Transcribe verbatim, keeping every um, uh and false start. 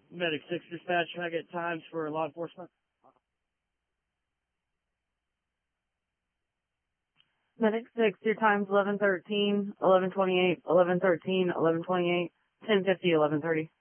Medic six dispatch, can I get times for law enforcement? Medic six, your time's eleven thirteen, eleven twenty-eight, eleven thirteen, eleven twenty-eight, ten fifty, eleven thirty.